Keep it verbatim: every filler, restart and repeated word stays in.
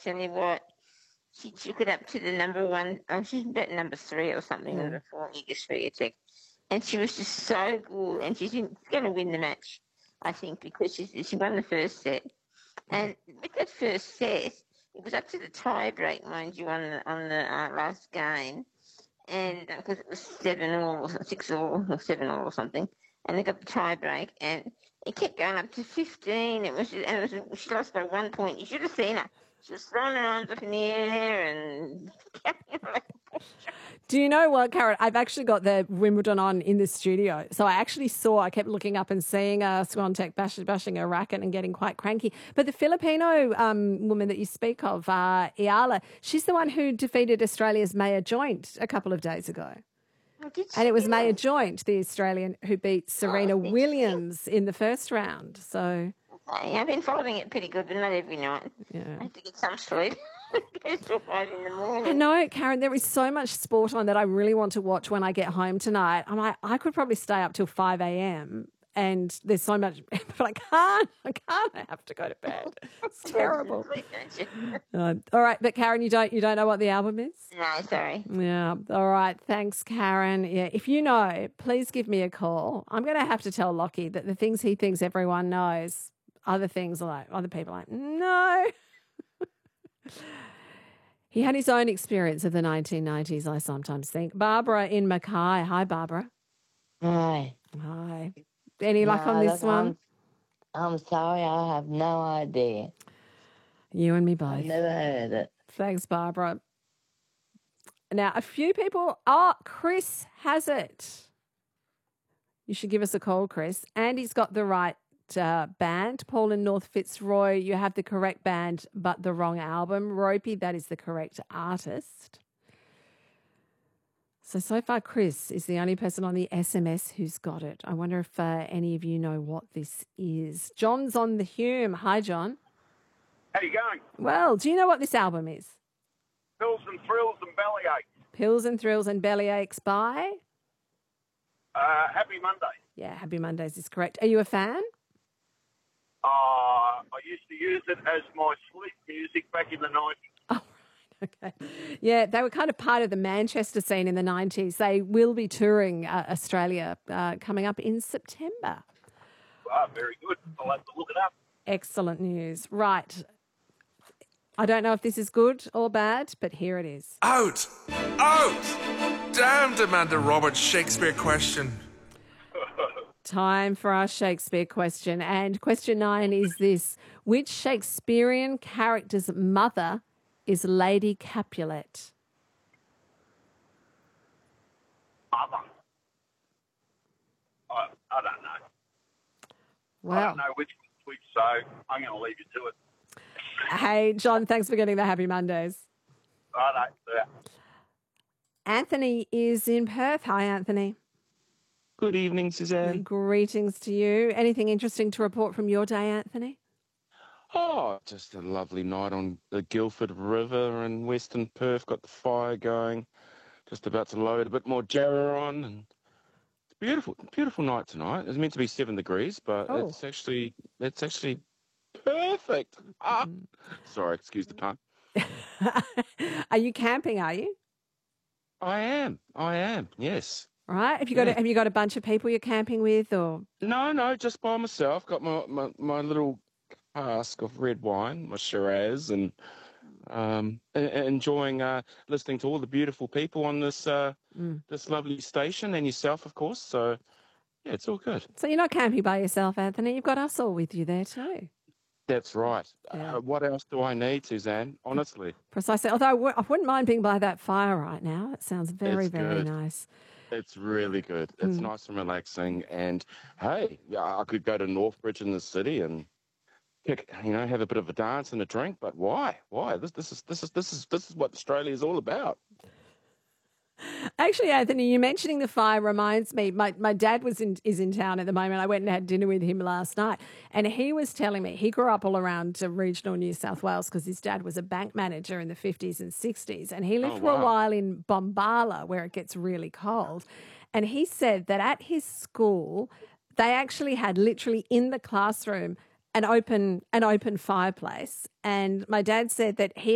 tell you what, she took it up to the number one. Oh, she's about number three or something Mm. on the four Liga Swiatek. And she was just so good. And she's going to win the match, I think, because she, she won the first set. And with that first set, it was up to the tie break, mind you, on the, on the uh, last game. And because it was seven all, or six all, or seven all or something. And they got the tie break. And it kept going up to fifteen. It was, just, and it was, she lost by one point. You should have seen her. She was throwing her arms up in the air and... Do you know what, Karen? I've actually got the Wimbledon on in the studio. So I actually saw, I kept looking up and seeing uh, Swiatek bash, bashing a racket and getting quite cranky. But the Filipino um, woman that you speak of, uh, Iala, she's the one who defeated Australia's Maya Joint a couple of days ago. Oh, did And it was she? Maya Joint, the Australian, who beat Serena Oh, thank you. Williams in the first round. So, Okay, I've been following it pretty good, but not every night. yeah. I have to get some sleep. Goes till five in the morning. I know, Karen, there is so much sport on that I really want to watch when I get home tonight. I'm like, I could probably stay up till five a.m. and there's so much, but I can't. I can't. I have to go to bed. It's terrible. Sleep, don't you? Uh, all right, but Karen, you don't you don't know what the album is? No, sorry. Yeah. All right. Thanks, Karen. Yeah. If you know, please give me a call. I'm going to have to tell Lockie that the things he thinks everyone knows, other things are like other people are like no. He had his own experience of the nineteen nineties, I sometimes think. Barbara in Mackay. Hi, Barbara. Hi. Hi. Any luck No, on this look, one? I'm, I'm sorry, I have no idea. You and me I've both. never heard it. Thanks, Barbara. Now, a few people... Oh, Chris has it. You should give us a call, Chris. And he's got the right uh, band. Paul and North Fitzroy, you have the correct band, but the wrong album. Ropey, that is the correct artist. So, so far, Chris is the only person on the S M S who's got it. I wonder if uh, any of you know what this is. John's on the Hume. Hi, John. How you going? Well, do you know what this album is? Pills and Thrills and Bellyache. Pills and Thrills and Bellyaches by? Uh, Happy Monday. Yeah, Happy Mondays is correct. Are you a fan? Uh, I used to use it as my sleep music back in the nineties. Oh, right, okay. Yeah, they were kind of part of the Manchester scene in the nineties. They will be touring uh, Australia uh, coming up in September. Ah, very good. I'll have to look it up. Excellent news. Right. I don't know if this is good or bad, but here it is. Out! Out! Damned Amanda Roberts Shakespeare question. Time for our Shakespeare question. And question nine is this. Which Shakespearean character's mother is Lady Capulet? Mother. I, I don't know. I Well, don't know which one's which, so I'm going to leave you to it. hey, John, thanks for getting the Happy Mondays. I don't. Yeah. Anthony is in Perth. Hi, Anthony. Good evening, Suzanne. Greetings to you. Anything interesting to report from your day, Anthony? Oh, just a lovely night on the Guildford River in Western Perth. Got the fire going. Just about to load a bit more jarrah on. And it's beautiful. Beautiful night tonight. It's meant to be seven degrees, but Oh. it's actually it's actually perfect. Ah. Sorry, excuse the pun. Are you camping, are you? I am. I am. Yes. All right. Have you got Yeah. a, have you got a bunch of people you're camping with, or No, no, just by myself. Got my, my, my little cask of red wine, my Shiraz, and um, e- e- enjoying uh, listening to all the beautiful people on this uh, Mm. this lovely station, and yourself, of course. So, yeah, it's all good. so you're not camping by yourself, Anthony? You've got us all with you there too. That's right. Yeah. Uh, what else do I need, Suzanne? Honestly, Precisely. Although I w- I wouldn't mind being by that fire right now. It sounds very, It's very good. nice. it's really good. It's Mm. nice and relaxing. And hey, yeah, I could go to Northbridge in the city and kick, you know, have a bit of a dance and a drink. But why? Why? This this is this is this is this is what Australia is all about. Actually, Anthony, you mentioning the fire reminds me. My my dad was in is in town at the moment. I went and had dinner with him last night, and he was telling me he grew up all around uh, regional New South Wales because his dad was a bank manager in the fifties and sixties, and he lived Oh, for a wow. while in Bombala where it gets really cold. And he said that at his school, they actually had literally in the classroom an open an open fireplace. And my dad said that he